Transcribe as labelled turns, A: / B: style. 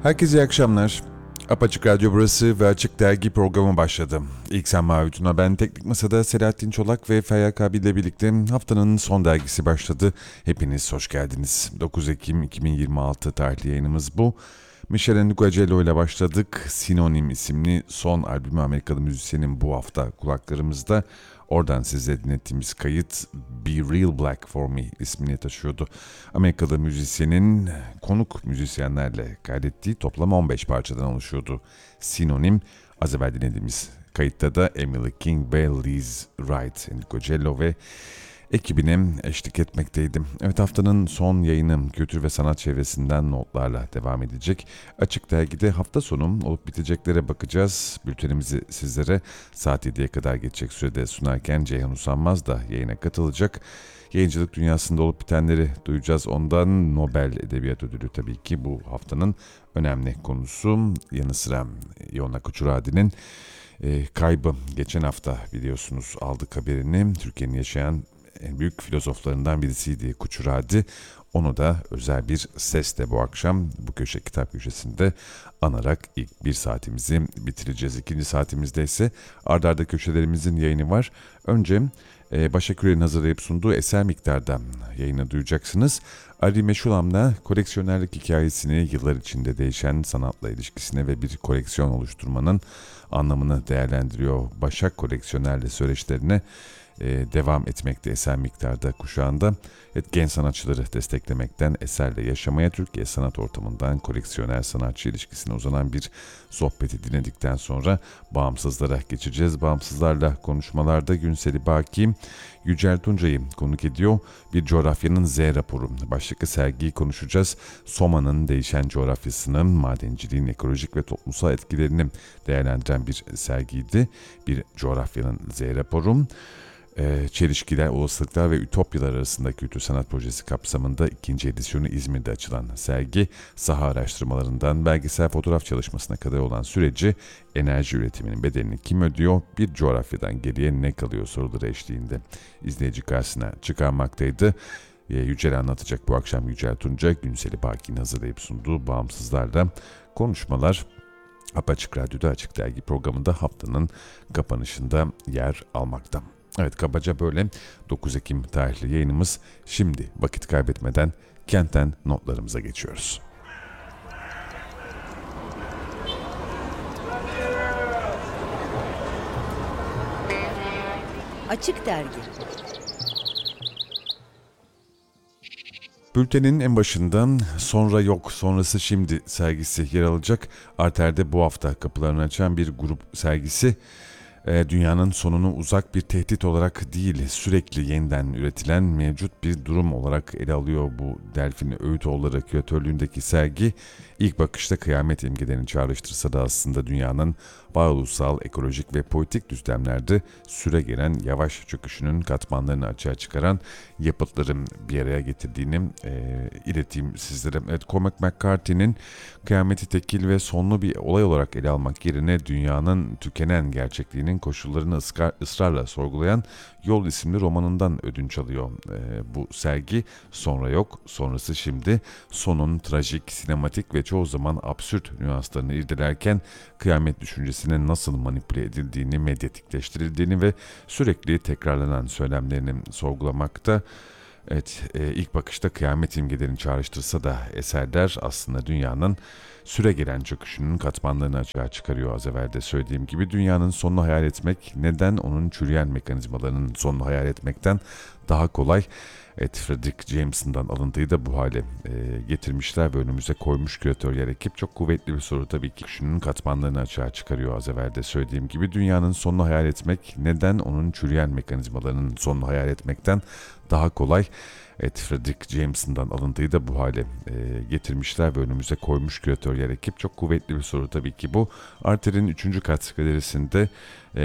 A: Herkese iyi akşamlar. Apaçık Radyo burası ve Açık Dergi programı başladı. İlk sen Mavi Tuna, ben Teknik Masa'da Selahattin Çolak ve Feyyak abiyle birlikte haftanın son dergisi başladı. Hepiniz hoş geldiniz. 9 Ekim 2026 tarihli yayınımız bu. Michelangelo ile başladık. Sinonim isimli son albümü Amerikalı müzisyenin bu hafta kulaklarımızda. Oradan size dinlettiğimiz kayıt Be Real Black For Me ismini taşıyordu. Amerikalı müzisyenin konuk müzisyenlerle kaydettiği toplam 15 parçadan oluşuyordu. Sinonim, az evvel dinlediğimiz kayıtta da Emily King ve Liz Wright, Enrico Gello ve ekibine eşlik etmekteydim. Evet, haftanın son yayını kültür ve sanat çevresinden notlarla devam edecek. Açık Dergi'de hafta sonu olup biteceklere bakacağız. Bültenimizi sizlere saat 7'ye kadar geçecek sürede sunarken Ceyhan Usanmaz da yayına katılacak. Yayıncılık dünyasında olup bitenleri duyacağız. Ondan Nobel Edebiyat Ödülü tabii ki bu haftanın önemli konusu. Yanı sıra Yona Kuchuradi'nin kaybı. Geçen hafta biliyorsunuz aldık haberini. Türkiye'nin yaşayan en büyük filozoflarından birisiydi Kuchuradi. Onu da özel bir sesle bu akşam bu köşe, kitap köşesinde anarak ilk bir saatimizi bitireceğiz. İkinci saatimizde ise ard arda köşelerimizin yayını var. Önce Başak Ürer'in hazırlayıp sunduğu Eser Miktar'dan yayını duyacaksınız. Ali Meşhulam'la koleksiyonerlik hikayesini, yıllar içinde değişen sanatla ilişkisine ve bir koleksiyon oluşturmanın anlamını değerlendiriyor. Başak koleksiyonerle süreçlerine devam etmekte eser miktarda kuşağında. Evet, genç sanatçıları desteklemekten eserle yaşamaya, Türkiye sanat ortamından koleksiyoner sanatçı ilişkisine uzanan bir sohbeti dinledikten sonra bağımsızlara geçeceğiz. Bağımsızlarla konuşmalarda Günseli Baki, Yücel Tuncay'ı konuk ediyor. Bir coğrafyanın Z raporu başlıklı sergiyi konuşacağız. Soma'nın değişen coğrafyasının, madenciliğin ekolojik ve toplumsal etkilerini değerlendiren bir sergiydi. Bir coğrafyanın Z raporu. Çelişkiler, olasılıklar ve ütopyalar arasında kültür sanat projesi kapsamında ikinci edisyonu İzmir'de açılan sergi, saha araştırmalarından belgesel fotoğraf çalışmasına kadar olan süreci, enerji üretiminin bedelini kim ödüyor, bir coğrafyadan geriye ne kalıyor soruları eşliğinde izleyici karşısına çıkarmaktaydı. Yücel anlatacak bu akşam. Yücel Tunca, Günseli Baki'nin hazırlayıp sunduğu bağımsızlarla konuşmalar Apaçık Radyo'da Açık Dergi programında haftanın kapanışında yer almakta. Evet, kabaca böyle 9 Ekim tarihli yayınımız. Şimdi vakit kaybetmeden kentten notlarımıza geçiyoruz.
B: Açık Dergi.
A: Bültenin en başından Sonra Yok, Sonrası Şimdi sergisi yer alacak. Arter'de bu hafta kapılarını açan bir grup sergisi. Dünyanın sonunu uzak bir tehdit olarak değil, sürekli yeniden üretilen mevcut bir durum olarak ele alıyor bu Delfin Öğütoğulları küratörlüğündeki sergi. İlk bakışta kıyamet imgelerini çağrıştırsa da aslında dünyanın varoluşsal, ekolojik ve politik düzlemlerde süre gelen yavaş çöküşünün katmanlarını açığa çıkaran yapıtların bir araya getirdiğini ileteyim sizlere. Evet, Cormac McCarthy'nin kıyameti tekil ve sonlu bir olay olarak ele almak yerine dünyanın tükenen gerçekliğinin koşullarını ısrarla sorgulayan Yol isimli romanından ödünç alıyor bu sergi. Sonra Yok, Sonrası Şimdi, sonun trajik, sinematik ve çoğu zaman absürt nüanslarını irdelerken kıyamet düşüncesine nasıl manipüle edildiğini, medyatikleştirildiğini ve sürekli tekrarlanan söylemlerini sorgulamakta. Evet, ilk bakışta kıyamet imgelerini çağrıştırsa da eserler aslında dünyanın süregelen çöküşünün katmanlarını açığa çıkarıyor. Az evvel de söylediğim gibi dünyanın sonunu hayal etmek neden onun çürüyen mekanizmalarının sonunu hayal etmekten daha kolay? Evet, Frederick Jameson'dan alıntıyı da bu hale getirmişler ve önümüze koymuş küratörler ekip. Çok kuvvetli bir soru tabii ki. Şunun katmanlarını açığa çıkarıyor. Az evvel de söylediğim gibi dünyanın sonunu hayal etmek neden onun çürüyen mekanizmalarının sonunu hayal etmekten daha kolay? Evet, Frederick Jameson'dan alıntıyı da bu hale getirmişler ve önümüze koymuş küratörler ekip. Çok kuvvetli bir soru tabii ki bu. Arter'in 3. kat galerisinde